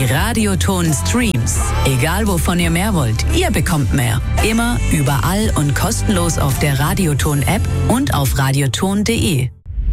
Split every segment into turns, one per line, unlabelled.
Die Radioton Streams. Egal wovon ihr mehr wollt, ihr bekommt mehr. Immer, überall und kostenlos auf der Radioton App und auf radioton.de.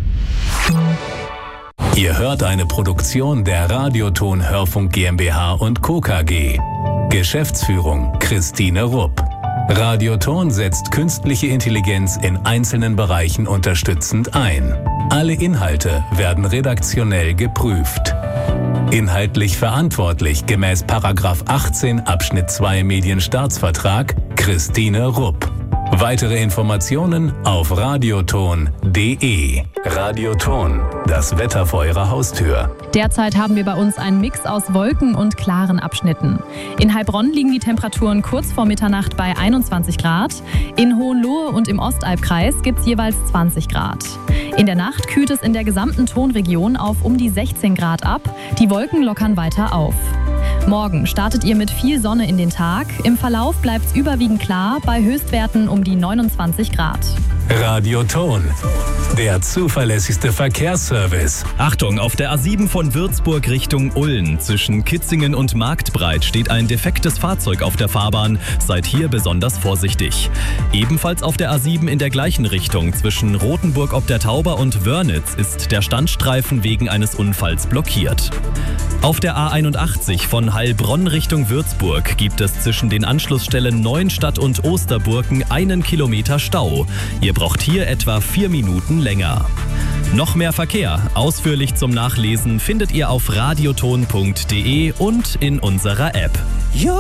Ihr hört eine Produktion der Radioton Hörfunk GmbH und Co. KG. Geschäftsführung Christine Rupp. Radioton setzt künstliche Intelligenz in einzelnen Bereichen unterstützend ein. Alle Inhalte werden redaktionell geprüft. Inhaltlich verantwortlich gemäß § 18 Abschnitt 2 Medienstaatsvertrag Christine Rupp. Weitere Informationen auf radioton.de. Radioton, das Wetter vor Ihrer Haustür.
Derzeit haben wir bei uns einen Mix aus Wolken und klaren Abschnitten. In Heilbronn liegen die Temperaturen kurz vor Mitternacht bei 21 Grad. In Hohenlohe und im Ostalbkreis gibt es jeweils 20 Grad. In der Nacht kühlt es in der gesamten Tonregion auf um die 16 Grad ab. Die Wolken lockern weiter auf. Morgen startet ihr mit viel Sonne in den Tag. Im Verlauf bleibt es überwiegend klar, bei Höchstwerten um die 29 Grad.
Radioton, der zuverlässigste Verkehrsservice.
Achtung, auf der A7 von Würzburg Richtung Ulm zwischen Kitzingen und Marktbreit steht ein defektes Fahrzeug auf der Fahrbahn. Seid hier besonders vorsichtig. Ebenfalls auf der A7 in der gleichen Richtung zwischen Rothenburg ob der Tauber und Wörnitz ist der Standstreifen wegen eines Unfalls blockiert. Auf der A81 von Heilbronn Richtung Würzburg gibt es zwischen den Anschlussstellen Neuenstadt und Osterburken 1 Kilometer Stau. Ihr braucht hier etwa 4 Minuten länger. Noch mehr Verkehr, ausführlich zum Nachlesen, findet ihr auf radioton.de und in unserer App.